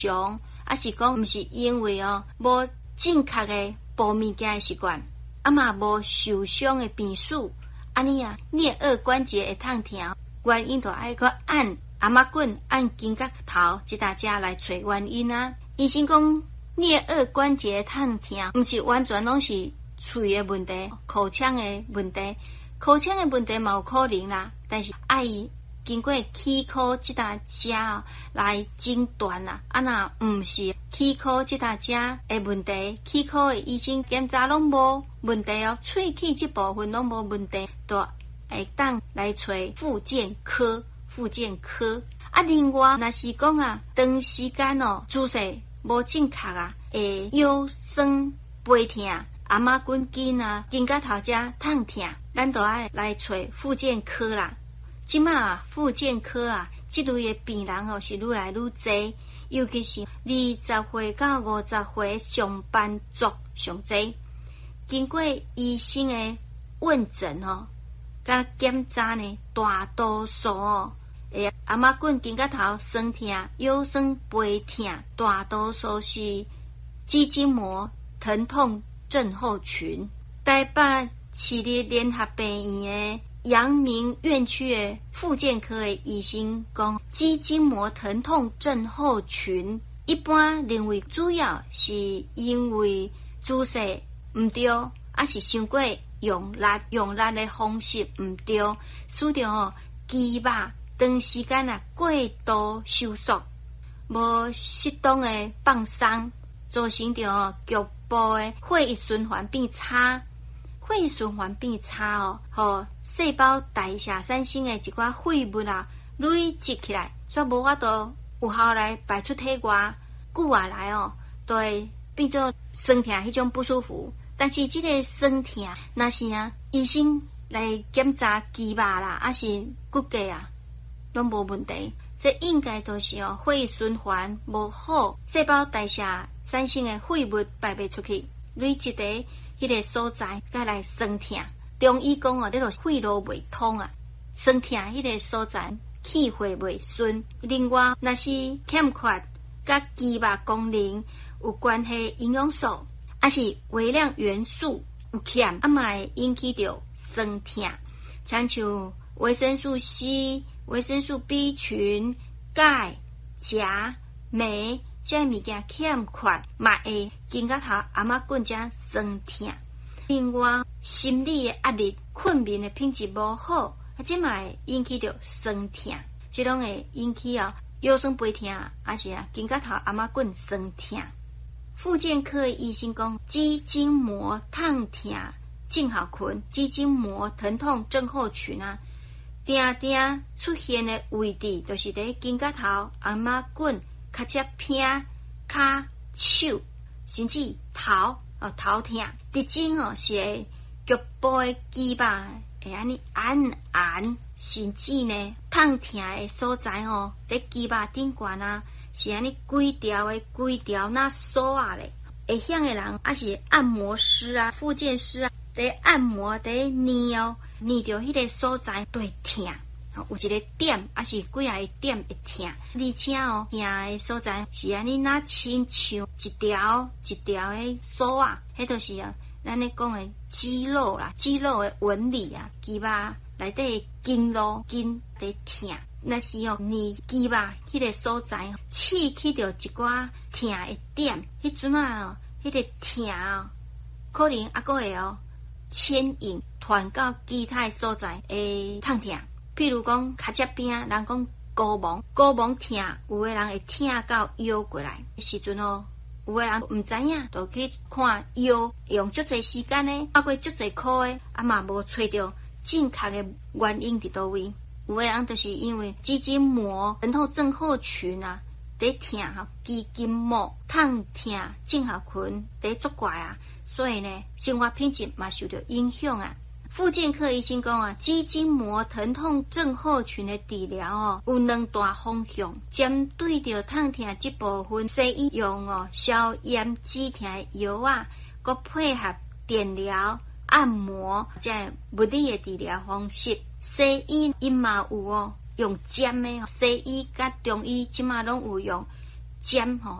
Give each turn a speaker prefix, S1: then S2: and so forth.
S1: 常，还是讲毋是因为无正确的补物件的习惯，嘛无受伤的病史，安尼颞颌关节会痛痛，原因就爱去按阿妈棍、按颈角头，即大家来找原因啊。医生讲颞颌关节痛痛，毋是完全拢是喙的问题、口腔的问题，口腔的问题嘛有可能啦，但是爱经过齿科即大家来诊断啦。若毋是齿科即大家的问题，齿科的医生检查拢无问题喙齿即部分拢无问题，就会当来找复健科。另外若是讲长时间姿势无正确会腰酸背痛、阿妈棍筋颈角头遮痛痛，咱就爱来找复健科啦。即马复健科即类的病人是愈来愈多，尤其是20岁到50岁上班族上多。经过医生的问诊甲检查呢，大多数阿妈棍颈角头酸痛、腰酸背痛，大多数是肌筋膜疼痛症候群。台北市立联合病院的阳明院区的复健科的医生讲，肌筋膜疼痛症候群一般认为主要是因为姿势毋对，是伤过用力的方式毋对，使到肌肉长时间过度收缩，无适当的放松，造成着局部的血液循环变差。血液循环变差互细胞代谢产生的一寡废物累积起来，煞无法度有效来排出体外，久下来就会变做酸痛迄种不舒服。但是这个酸痛，若是医生来检查肌肉还是骨骼拢无问题，这应该都是血液循环无好，细胞代谢产生的废物排袂出去，累积在迄个所在，才来酸痛。中医讲这就是血路未通酸痛迄个所在气血未顺。另外，若是欠缺甲肌肉功能有关系营养素，还是微量元素有欠，嘛会引起着酸痛，像像维生素 C、维生素 B 群、钙、钾、镁这物件欠缺，嘛会颈角头阿妈棍遮酸痛。另外，心理的压力、困眠的品质无好，这嘛会引起着酸痛，这拢会引起腰酸背痛，还是颈角头阿妈棍酸痛。复健科的医生讲，肌筋膜痛痛症候群、肌筋膜疼痛症候群定定出现的位置，就是在颈角头阿妈棍较只偏骹手，甚至头痛。特征是会局部的肌肉会安尼按，甚至呢痛痛的所在在肌肉顶悬是安尼规条那锁咧。会晓的人还是按摩师复健师在按摩在捏到迄个所在都会痛，有一个点还是几个点会痛，而且痛的所在是安尼那亲像一条的锁迄就是咱咧讲的肌肉的纹理肌肉内底筋络筋在痛。若是你肌肉迄个所在刺激到一寡痛的点，迄阵迄个痛可能还会牵引传到其他所在会痛痛。譬如讲脚趾边人讲高蒙痛，有的人会痛到腰过来时阵有的人毋知影，就去看腰，用足侪时间呢，花过足侪箍的，嘛无找到正确的原因伫倒位。有的人就是因为肌筋膜疼痛症候群在痛肌筋膜痛症候群在作怪所以呢生活品质嘛受到影响复健科医生讲肌筋膜疼痛症候群的治疗有两大方向，针对着痛痛这部分，西医用消炎止痛的药佮配合电疗、按摩这物理的治疗方式。西医伊嘛有用针的，西医甲中医即马拢有用尖